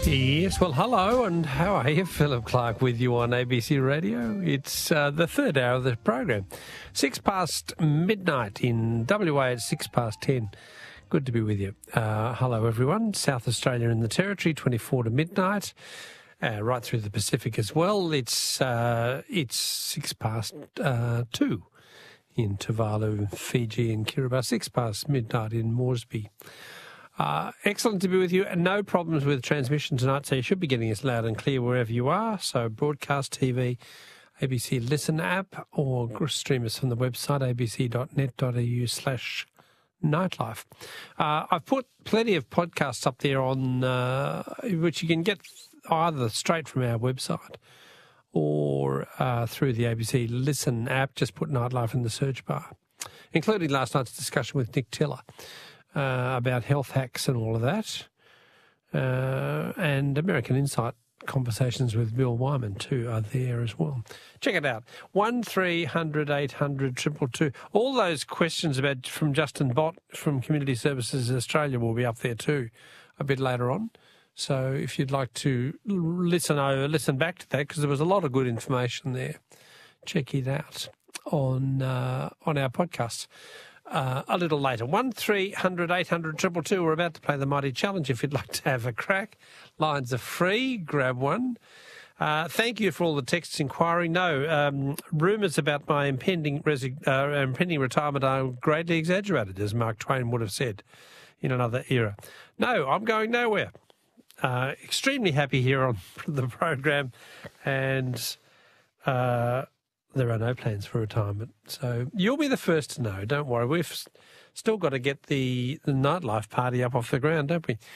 Yes, well, hello, and how are you? Philip Clark with you on ABC Radio. It's the third hour of the program. 6 past midnight in WA at 6 past 10. Good to be with you. Hello, everyone. South Australia and the Territory, 24 to midnight, right through the Pacific as well. It's 6 past 2 in Tuvalu, Fiji and Kiribati, 6 past midnight in Moresby. Excellent to be with you, and no problems with transmission tonight, so you should be getting us loud and clear wherever you are. So broadcast TV, ABC Listen app, or stream us from the website abc.net.au/nightlife. I've put plenty of podcasts up there on which you can get either straight from our website or through the ABC Listen app. Just put Nightlife in the search bar, including last night's discussion with Nick Tiller about health hacks and all of that, and American Insight conversations with Bill Wyman too are there as well. Check it out. 1300 800 222. All those questions about from Justin Bott from Community Services Australia will be up there too a bit later on. So if you'd like to listen back to that, because there was a lot of good information there, check it out on our podcast. A little later. 1300 800 222. We're about to play the Mighty Challenge if you'd like to have a crack. Lines are free. Grab one. Thank you for all the texts inquiring. No, rumours about my impending retirement are greatly exaggerated, as Mark Twain would have said in another era. No, I'm going nowhere. Extremely happy here on the program, and there are no plans for retirement. So you'll be the first to know. Don't worry. We've still got to get the nightlife party up off the ground, don't we?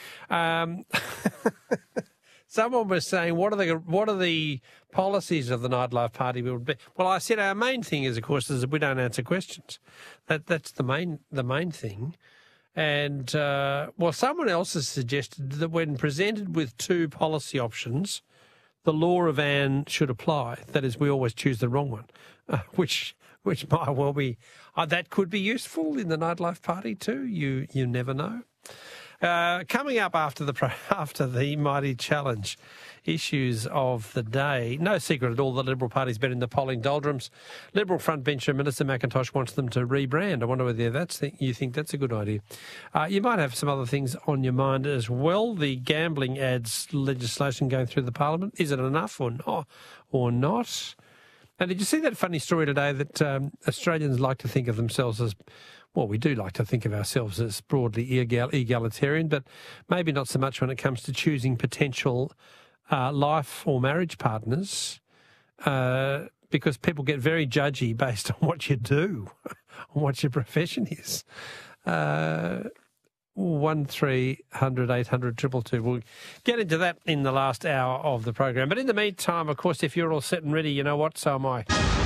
Someone was saying, what are the policies of the nightlife party would be? Well, I said our main thing is, of course, is that we don't answer questions. That's the main thing. And someone else has suggested that when presented with two policy options, the law of Anne should apply. That is, we always choose the wrong one, which might well be that could be useful in the nightlife party too. You never know. Coming up after the Mighty Challenge, issues of the day. No secret at all the Liberal Party's been in the polling doldrums. Liberal frontbencher Minister McIntosh wants them to rebrand. I wonder whether you think that's a good idea. You might have some other things on your mind as well. The gambling ads legislation going through the Parliament. Is it enough or not? And did you see that funny story today that Australians like to think of themselves as, well, we do like to think of ourselves as broadly egalitarian, but maybe not so much when it comes to choosing potential life or marriage partners, because people get very judgy based on what you do, on what your profession is. 1300 800 222. We'll get into that in the last hour of the program. But in the meantime, of course, if you're all set and ready, you know what? So am I.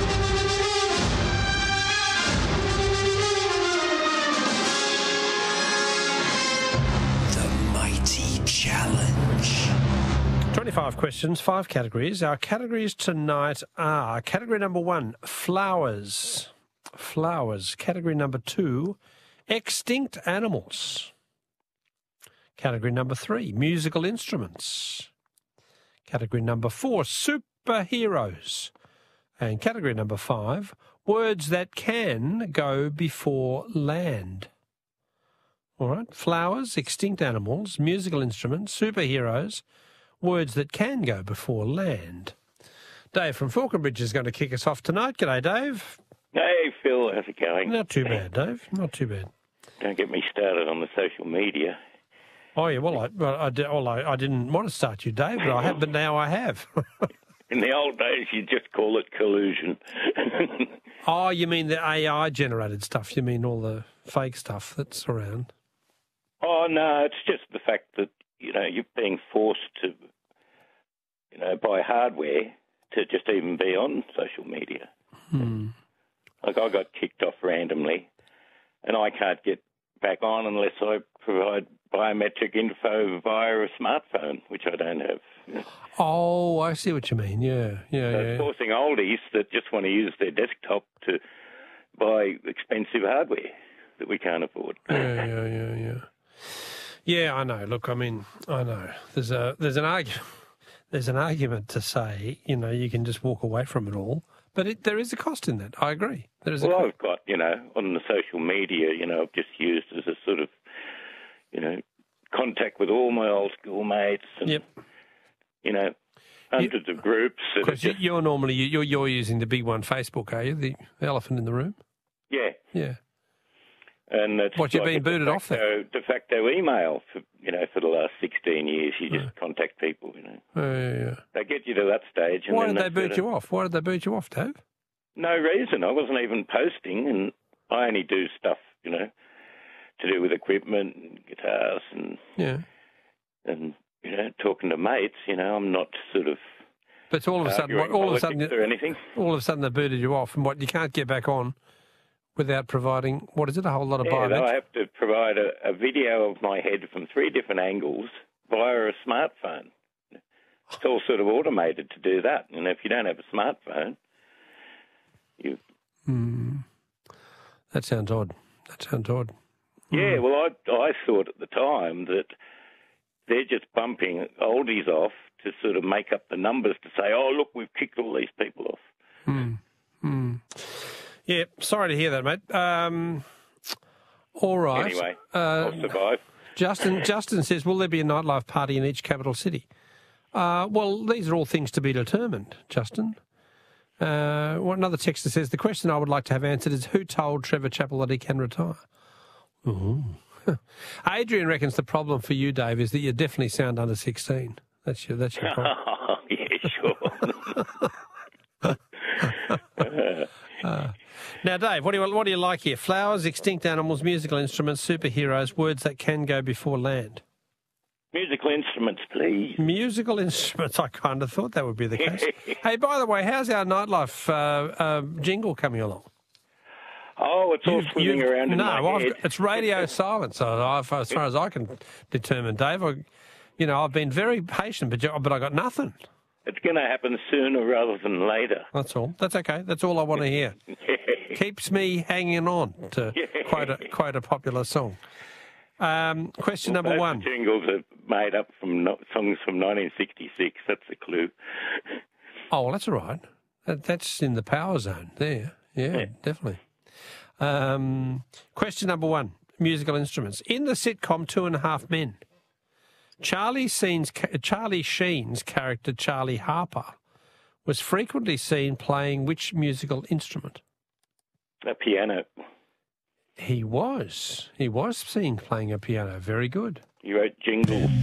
The Mighty Challenge. 25 questions, 5 categories. Our categories tonight are category number 1, flowers. Flowers. Category number 2, extinct animals. Category number 3, musical instruments. Category number 4, superheroes. And category number 5, words that can go before land. All right, flowers, extinct animals, musical instruments, superheroes, words that can go before land. Dave from Falconbridge is going to kick us off tonight. G'day, Dave. Hey, Phil. How's it going? Not too bad, Dave. Not too bad. Don't get me started on the social media. Oh, yeah, well, I didn't want to start you, Dave, but I have, but now I have. In the old days, you just call it collusion. Oh, you mean the AI-generated stuff? You mean all the fake stuff that's around? Oh, no, it's just the fact that, you're being forced to, buy hardware to just even be on social media. Like, I got kicked off randomly, and I can't get back on unless I provide biometric info via a smartphone, which I don't have. Oh, I see what you mean. Yeah. So forcing oldies that just want to use their desktop to buy expensive hardware that we can't afford. Yeah. Yeah, I know. Look, I mean, I know. There's an argument. There's an argument to say, you know, you can just walk away from it all, but there is a cost in that. I agree. There is. Well, I've got, you know, on the social media, you know, I've just used as a sort of, you know, contact with all my old schoolmates and, Yep. you know, hundreds of groups. Because you're normally you're using the big one, Facebook, are you? The elephant in the room. Yeah. Yeah. And it's What, you've like been booted off there? De facto email for, you know, for the last 16 years. You just contact people, you know. Yeah. They get you to that stage. And Why then did they that's boot you off? Why did they boot you off, Dave? No reason. I wasn't even posting, and I only do stuff, you know, to do with equipment and guitars and you know, talking to mates. You know, I'm not sort of. But all of a sudden, or anything. All of a sudden, they booted you off, and what you can't get back on without providing what is it? A whole lot of biometrics. I have to provide a video of my head from 3 different angles via a smartphone. It's all sort of automated to do that, and if you don't have a smartphone, you. That sounds odd. Yeah, well, I thought at the time that they're just bumping oldies off to sort of make up the numbers to say, oh, look, we've kicked all these people off. Yeah, sorry to hear that, mate. All right. Anyway, I'll survive. Justin says, will there be a nightlife party in each capital city? Well, these are all things to be determined, Justin. Another texter says, the question I would like to have answered is who told Trevor Chappell that he can retire? Adrian reckons the problem for you, Dave, is that you definitely sound under 16. That's your problem. Yeah, sure. Now, Dave, what do you like here? Flowers, extinct animals, musical instruments, superheroes, words that can go before land. Musical instruments, please. Musical instruments. I kind of thought that would be the case. Hey, by the way, how's our nightlife jingle coming along? Oh, it's all swimming around in my head. It's radio silence, as far as I can determine, Dave. I've been very patient, but I got nothing. It's going to happen sooner rather than later. That's all. That's okay. That's all I want to hear. Keeps me hanging on, to quote a popular song. Question number one. The jingles are made up from songs from 1966. That's a clue. Oh, well, that's all right. That's in the power zone there. Yeah. Definitely. Question number one, musical instruments. In the sitcom 2.5 Men, Charlie Sheen's character, Charlie Harper, was frequently seen playing which musical instrument? A piano. He was seen playing a piano. Very good. He wrote jingles.